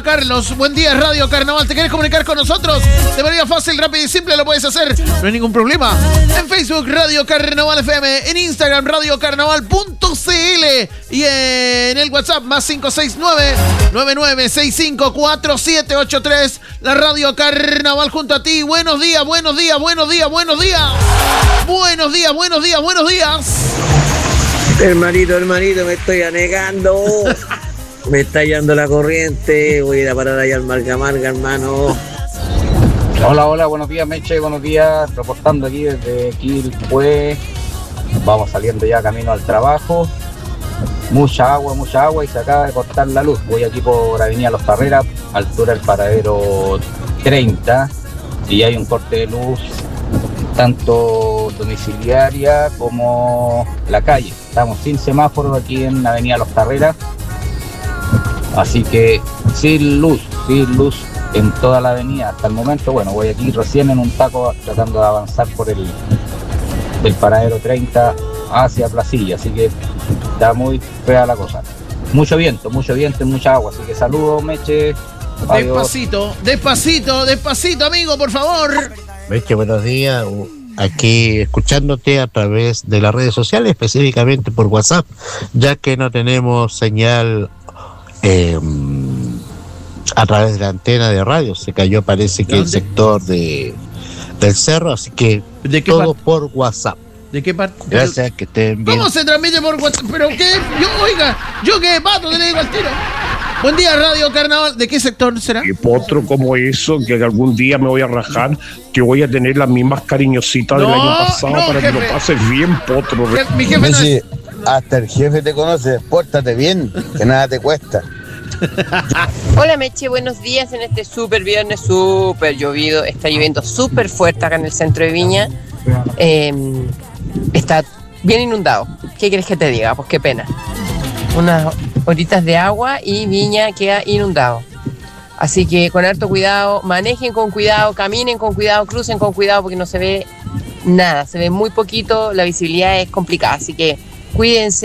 llama Carlos. Buen día, Radio Carnaval. ¿Te quieres comunicar con nosotros? De manera fácil, rápida y simple lo puedes hacer. No hay ningún problema. En Facebook, Radio Carnaval FM. En Instagram, radiocarnaval.cl. Y en el WhatsApp, más 569-9965-4783. La Radio Carnaval junto a ti. Buenos días, buenos días, buenos días, buenos días. Buenos días, buenos días, buenos días. Hermanito, me estoy anegando. Me está yendo la corriente. Voy a ir a parar allá al Marga, hermano. Hola, buenos días, Meche, buenos días. Reportando aquí desde Quilpué. Vamos saliendo ya camino al trabajo. Mucha agua y se acaba de cortar la luz. Voy aquí por Avenida Los Parreras, altura del paradero 30. Y hay un corte de luz tanto domiciliaria como la calle. Estamos sin semáforo aquí en Avenida Los Carreras, así que sin luz en toda la avenida hasta el momento. Bueno, voy aquí recién en un taco tratando de avanzar por el paradero 30 hacia Placilla, así que está muy fea la cosa. Mucho viento y mucha agua, así que saludos, Meche. Adiós. Despacito, amigo, por favor. Meche, buenos días. Aquí escuchándote a través de las redes sociales, específicamente por WhatsApp, ya que no tenemos señal a través de la antena de radio. Se cayó, parece que el sector del cerro, así que todo por WhatsApp. ¿De qué parte? Gracias, que estén bien. ¿Cómo se transmite por WhatsApp? ¿Pero qué? Yo qué pato, te le digo al tiro. Buen día, Radio Carnaval. ¿De qué sector será? Y potro como eso, que algún día me voy a rajar, que voy a tener las mismas cariñositas del año pasado para jefe, que lo pases bien, potro. Mi jefe no es... Hasta el jefe te conoce, pórtate bien, que nada te cuesta. Hola Meche, buenos días en este súper viernes, súper llovido. Está lloviendo súper fuerte acá en el centro de Viña. Está bien inundado. ¿Qué quieres que te diga? Pues qué pena. Unas horitas de agua y Viña queda inundado. Así que con harto cuidado, manejen con cuidado, caminen con cuidado, crucen con cuidado porque no se ve nada, se ve muy poquito, la visibilidad es complicada, así que cuídense.